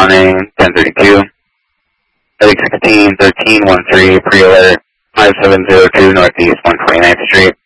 morning, 10:32. Heading 16, 1313, pre-alert, 5702 Northeast 129th Street.